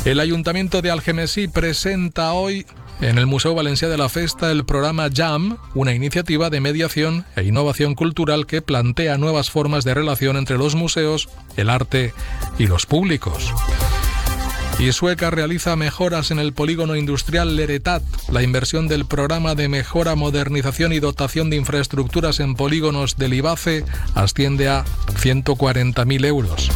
El Ayuntamiento de Algemesí presenta hoy en el Museu Valencià de la Festa el programa JAM, una iniciativa de mediación e innovación cultural que plantea nuevas formas de relación entre los museos, el arte y los públicos. Y Sueca realiza mejoras en el polígono industrial Leretat. La inversión del programa de mejora, modernización y dotación de infraestructuras en polígonos del IBACE asciende a 140.000 euros.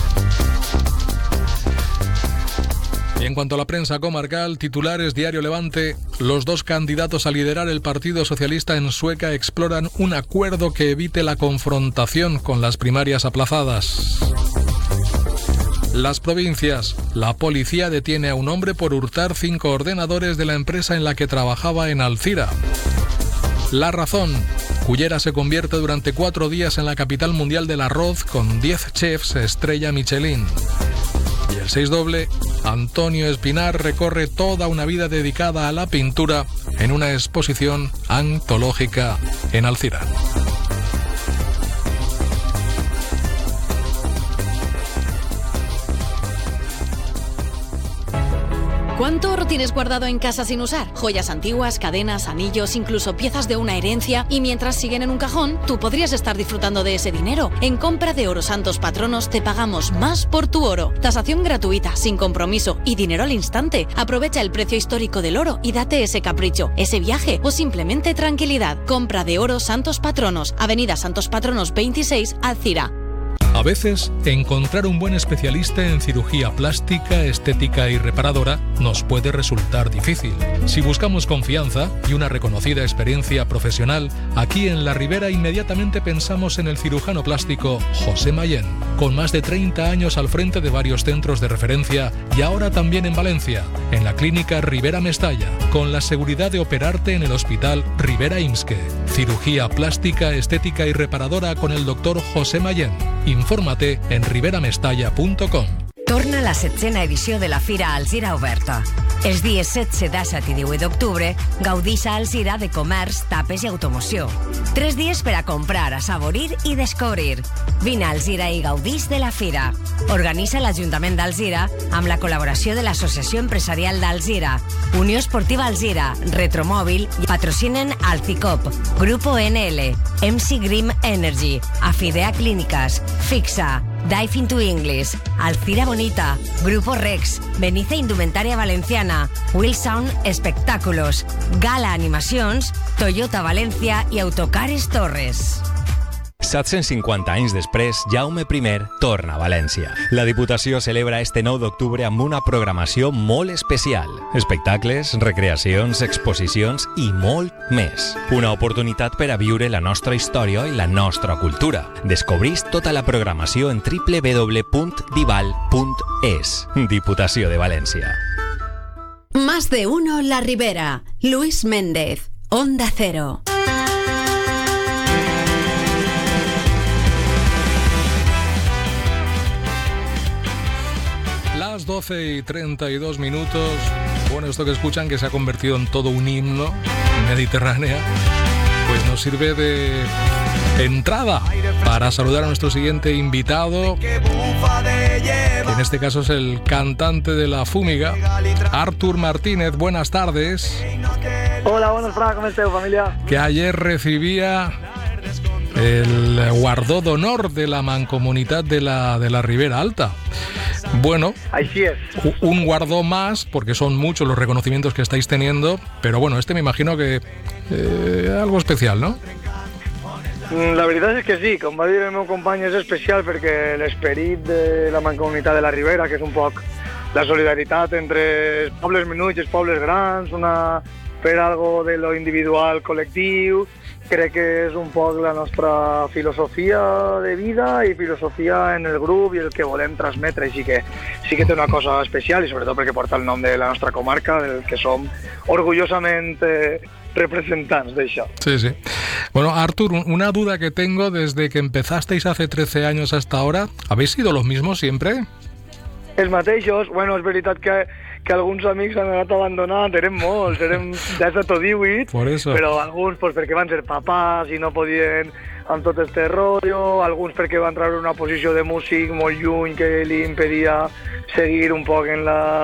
Y en cuanto a la prensa comarcal, titulares Diario Levante, los dos candidatos a liderar el Partido Socialista en Sueca exploran un acuerdo que evite la confrontación con las primarias aplazadas. Las provincias, la policía detiene a un hombre por hurtar 5 ordenadores de la empresa en la que trabajaba en Alzira. La Razón, Cullera se convierte durante 4 días en la capital mundial del arroz con 10 chefs estrella Michelin. Y el 6 doble, Antonio Espinar recorre toda una vida dedicada a la pintura en una exposición antológica en Alzira. ¿Cuánto oro tienes guardado en casa sin usar? Joyas antiguas, cadenas, anillos, incluso piezas de una herencia, y mientras siguen en un cajón, tú podrías estar disfrutando de ese dinero. En compra de Oro Santos Patronos te pagamos más por tu oro. Tasación gratuita, sin compromiso y dinero al instante. Aprovecha el precio histórico del oro y date ese capricho, ese viaje o simplemente tranquilidad. Compra de Oro Santos Patronos, Avenida Santos Patronos 26, Alzira. A veces, encontrar un buen especialista en cirugía plástica, estética y reparadora nos puede resultar difícil. Si buscamos confianza y una reconocida experiencia profesional, aquí en La Ribera inmediatamente pensamos en el cirujano plástico José Mayén, con más de 30 años al frente de varios centros de referencia y ahora también en Valencia, en la clínica Ribera Mestalla, con la seguridad de operarte en el hospital Ribera Imske. Cirugía plástica, estética y reparadora con el doctor José Mayén. Infórmate en riberamestalla.com. Torna la 7ª edició de la Fira Alzira Oberta. Els dies 16, 17 i 18 d'octubre gaudix a Alzira de comerç, tapes i automoció. 3 dies per a comprar, assaborir i descobrir. Vine a Alzira i gaudix de la Fira. Organitza l'Ajuntament d'Alzira amb la col·laboració de l'Associació Empresarial d'Alzira, Unió Esportiva Alzira, Retromòbil i patrocinen Alcicop, Grupo NL, MC Grim Energy, Afidea Clínicas, Fixa, Dive into English, Alzira Bonita, Grupo Rex, Beniza Indumentaria Valenciana, Will Sound Espectáculos, Gala Animacions, Toyota Valencia i Autocares Torres. 750 anys després, Jaume I torna a València. La Diputació celebra este 9 d'octubre amb una programació molt especial. Espectacles, recreacions, exposicions i molt més. Una oportunitat per a viure la nostra història i la nostra cultura. Descobrís tota la programació en www.dival.es. Diputació de València. Más de uno La Ribera. Luis Méndez, Onda Cero. Las 12:32. Bueno, esto que escuchan, que se ha convertido en todo un himno mediterráneo, pues nos sirve de entrada para saludar a nuestro siguiente invitado, que en este caso es el cantante de La Fúmiga, Artur Martínez. Buenas tardes. Hola, buenas tardes, ¿cómo estás, familia? Que ayer recibía el guardó d'honor de la Mancomunitat de la Ribera Alta. Bueno, así es. Un guardó más, porque son muchos los reconocimientos que estáis teniendo, pero bueno, me imagino que algo especial, ¿no? La veritat és que sí, com va dir el meu company, és especial perquè l'esperit de la Mancomunitat de la Ribera, que és un poc la solidaritat entre els pobles menuts i els pobles grans, fer algo de lo individual col·lectiu, crec que és un poc la nostra filosofia de vida i filosofia en el grup i el que volem transmetre, així que sí que té una cosa especial i sobretot perquè porta el nom de la nostra comarca, del que som orgullosament representantes d'això. Sí, sí. Bueno, Artur, una duda que tengo desde que empezasteis hace 13 años hasta ahora, ¿habéis sido los mismos siempre? Els mateixos, bueno, és veritat que alguns amics han anat abandonant, érem molts, érem 17 o 18, però alguns pues, perquè van ser papàs i no podien amb tot este rotllo, alguns perquè van treure una posició de músic molt lluny que li impedia seguir un poc en la